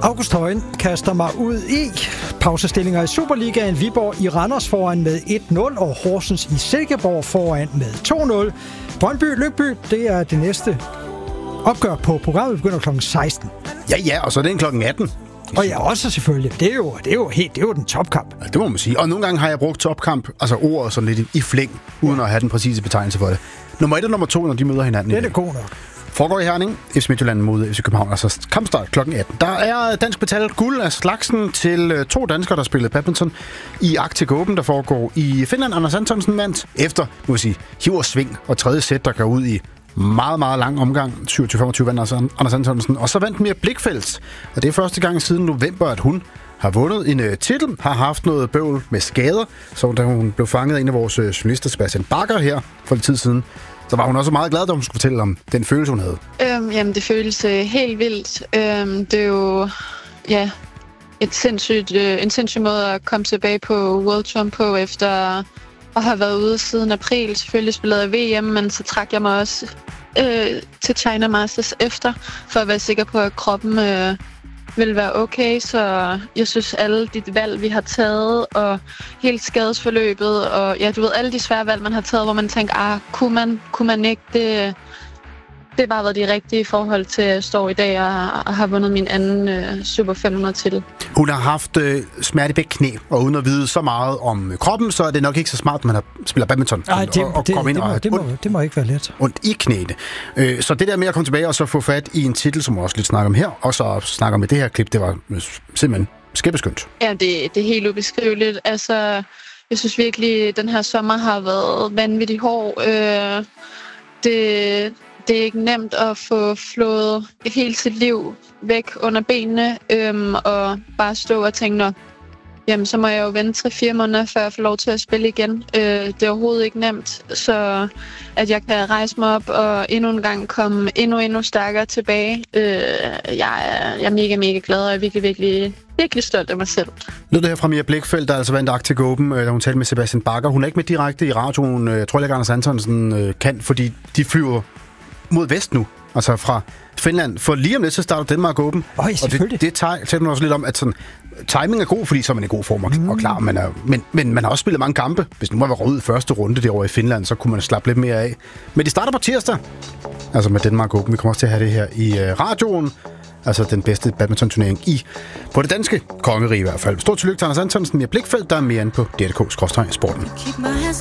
August Højen kaster mig ud i pausestillinger i Superligaen. Viborg i Randers foran med 1-0, og Horsens i Silkeborg foran med 2-0. Brøndby-Lyngby, det er det næste opgør på programmet. Vi begynder kl. 16. Ja, og så er det kl. 18. Og ja, også selvfølgelig. Det er jo den topkamp. Ja, det må man sige. Og nogle gange har jeg brugt topkamp, altså ordet sådan lidt i flæng, uden at have den præcise betegnelse for det. Nummer 1 og nummer 2, når de møder hinanden. Det er god nok. Foregår i Herning, FC Midtjylland mod FC København, altså kampstart kl. 18. Der er dansk betalt guld af slagsen til 2 danskere, der spillede badminton i Arctic Open, der foregår i Finland. Anders Antonsen vandt efter, må sige, hiv og sving og tredje sæt, der går ud i meget, meget lang omgang. 27-25 vandt Anders Antonsen. Og så vandt Mia Blichfeldt. Og det er første gang siden november, at hun har vundet en titel, har haft noget bøvl med skader. Så da hun blev fanget af en af vores journalister, Sebastian Bakker, her for lidt tid siden, så var hun også meget glad, da hun skulle fortælle om den følelse, hun havde. Jamen, det føles helt vildt. Det er jo en sindssyg måde at komme tilbage på World Tour på, efter at have været ude siden april. Selvfølgelig spillede jeg VM, men så trak jeg mig også til China Masters efter, for at være sikker på, at kroppen vil være okay. Så jeg synes, alle de valg, vi har taget, og helt skadesforløbet, og ja, du ved, alle de svære valg, man har taget, hvor man tænker, kunne man ikke, det har bare været de rigtige i forhold til at stå i dag og har vundet min anden Super 500 titel. Hun har haft smerte i begge knæ, og uden at vide så meget om kroppen, så er det nok ikke så smart, at man spiller badminton. Nej, det må ikke være let. Ondt i knæene. Så det der med at komme tilbage og så få fat i en titel, som vi også lidt snakker om her, og så snakker med det her klip, det var simpelthen skæbeskyndt. Ja, det er helt ubeskriveligt. Altså, jeg synes virkelig, at den her sommer har været vanvittigt hård. Det er ikke nemt at få flået hele sit liv væk under benene, og bare stå og tænke, jamen så må jeg jo vente 3-4 måneder, før jeg får lov til at spille igen. Det er overhovedet ikke nemt, så at jeg kan rejse mig op og endnu en gang komme endnu stærkere tilbage. Jeg er mega glad, og jeg er virkelig stolt af mig selv. Lød det her fra Mia Blichfeldt, der altså vandt Arctic Open, da hun talte med Sebastian Bakker. Hun er ikke med direkte i radioen. Jeg tror ikke, Anders Antonsen kan, fordi de flyver mod vest nu, altså fra Finland. For lige om lidt, så starter Danmark Open. Og det taler man også lidt om, at sådan, timing er god, fordi så er man i god form og klar. Men man har også spillet mange kampe. Hvis nu man var rød i første runde derovre i Finland, så kunne man slappe lidt mere af. Men de starter på tirsdag, altså med Danmark Open. Vi kommer også til at have det her i radioen. Altså den bedste badminton-turnering på det danske kongerige i hvert fald. Stort tillykke til Anders Antonsen, Mia Blichfeldt, der er mere inde på DRK/sporten.